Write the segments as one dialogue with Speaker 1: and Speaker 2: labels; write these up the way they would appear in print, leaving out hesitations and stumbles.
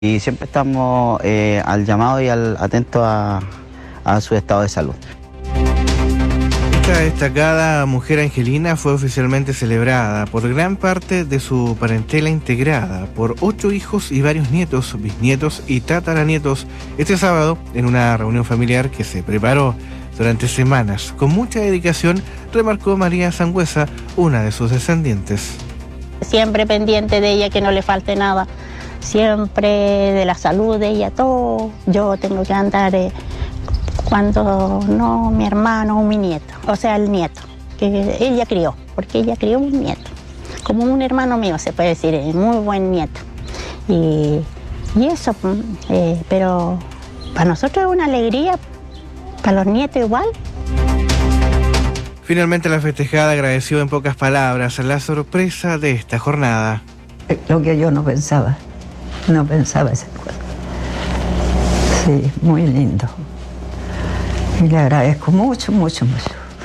Speaker 1: Y siempre estamos al llamado y atentos a su estado de salud.
Speaker 2: Esta destacada mujer angelina fue oficialmente celebrada por gran parte de su parentela integrada por 8 hijos y varios nietos, bisnietos y tataranietos este sábado en una reunión familiar que se preparó durante semanas. Con mucha dedicación, remarcó María Sangüesa, una de sus descendientes.
Speaker 3: Siempre pendiente de ella, que no le falte nada, siempre de la salud de ella, todo. Yo tengo que andar cuando no mi hermano o mi nieto, o sea el nieto, que ella crió, porque ella crió un nieto, como un hermano mío se puede decir, muy buen nieto. Y eso, pero para nosotros es una alegría, para los nietos igual.
Speaker 2: Finalmente la festejada agradeció en pocas palabras la sorpresa de esta jornada.
Speaker 4: Lo que yo no pensaba esas cosas. Sí, muy lindo. Y le agradezco mucho, mucho, mucho.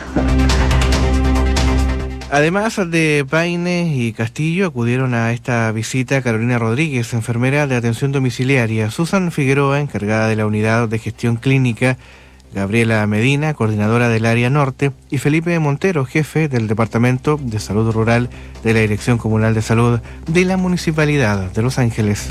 Speaker 2: Además de Paine y Castillo, acudieron a esta visita Carolina Rodríguez, enfermera de atención domiciliaria, Susan Figueroa, encargada de la unidad de gestión clínica, Gabriela Medina, coordinadora del área norte, y Felipe Montero, jefe del Departamento de Salud Rural de la Dirección Comunal de Salud de la Municipalidad de Los Ángeles.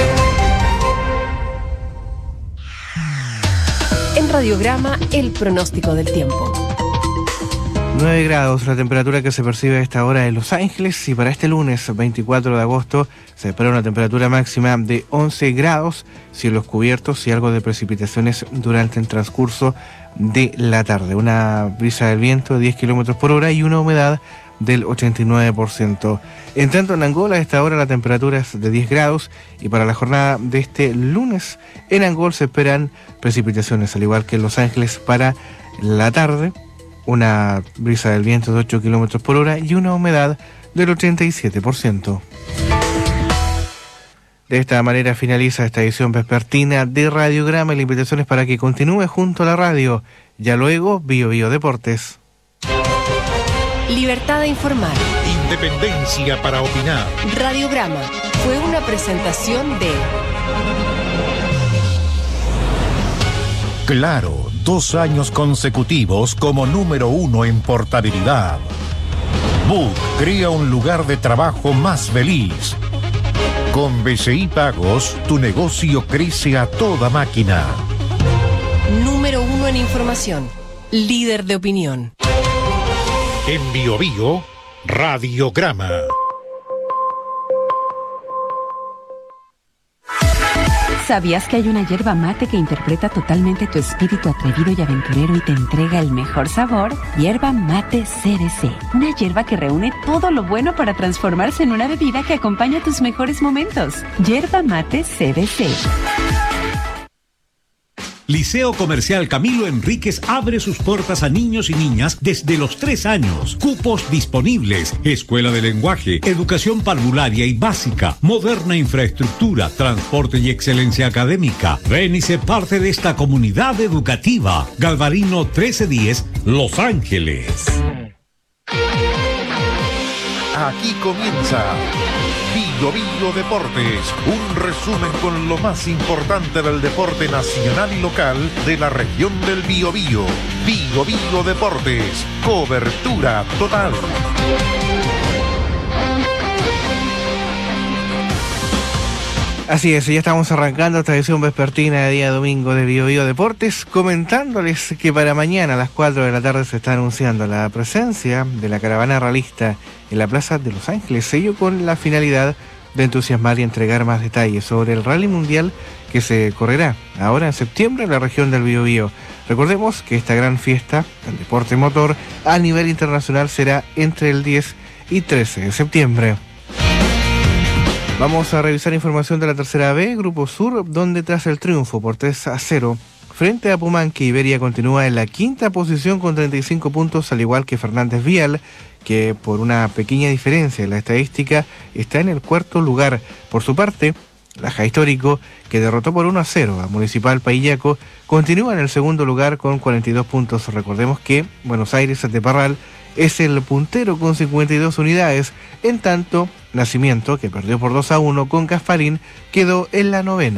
Speaker 5: En Radiograma, el pronóstico del tiempo.
Speaker 2: 9 grados la temperatura que se percibe a esta hora en Los Ángeles, y para este lunes 24 de agosto se espera una temperatura máxima de 11 grados, cielos cubiertos y algo de precipitaciones durante el transcurso de la tarde. Una brisa del viento de 10 kilómetros por hora y una humedad del 89%. En tanto, en Angol a esta hora la temperatura es de 10 grados y para la jornada de este lunes en Angol se esperan precipitaciones, al igual que en Los Ángeles para la tarde. Una brisa del viento de 8 kilómetros por hora y una humedad del 87%. De esta manera finaliza esta edición vespertina de Radiograma y la invitación es para que continúe junto a la radio. Ya luego, Bio Bio Deportes.
Speaker 5: Libertad de informar.
Speaker 6: Independencia para opinar.
Speaker 5: Radiograma fue una presentación de...
Speaker 6: Claro, 2 años consecutivos como número 1 en portabilidad. Book crea un lugar de trabajo más feliz. Con BCI Pagos, tu negocio crece a toda máquina.
Speaker 5: Número 1 en información. Líder de opinión.
Speaker 6: En Bio Bio, Radiograma.
Speaker 7: ¿Sabías que hay una yerba mate que interpreta totalmente tu espíritu atrevido y aventurero y te entrega el mejor sabor? Yerba Mate CBC. Una yerba que reúne todo lo bueno para transformarse en una bebida que acompaña tus mejores momentos. Yerba Mate CBC.
Speaker 8: Liceo Comercial Camilo Enríquez abre sus puertas a niños y niñas desde los 3 años. Cupos disponibles. Escuela de lenguaje, educación parvularia y básica, moderna infraestructura, transporte y excelencia académica. Ven y sé parte de esta comunidad educativa. Galvarino 1310, Los Ángeles.
Speaker 6: Aquí comienza Bio Bio Deportes, un resumen con lo más importante del deporte nacional y local de la región del Biobío. Bio Bio Deportes, cobertura total.
Speaker 2: Así es, ya estamos arrancando esta edición vespertina de día domingo de Bio Bio Deportes, comentándoles que para mañana a las 4 de la tarde se está anunciando la presencia de la caravana realista en la Plaza de Los Ángeles, ello con la finalidad de entusiasmar y entregar más detalles sobre el Rally Mundial que se correrá ahora en septiembre en la región del Biobío. Recordemos que esta gran fiesta del deporte motor a nivel internacional será entre el 10 y 13 de septiembre. Vamos a revisar información de la tercera B, Grupo Sur, donde tras el triunfo por 3-0 frente a Pumanque, Iberia continúa en la quinta posición con 35 puntos, al igual que Fernández Vial, que por una pequeña diferencia en la estadística está en el cuarto lugar. Por su parte, Laja Histórico, que derrotó por 1-0 a Municipal Paillaco, continúa en el segundo lugar con 42 puntos. Recordemos que Buenos Aires de Parral es el puntero con 52 unidades, en tanto Nacimiento, que perdió por 2-1 con Gasparín, quedó en la novena.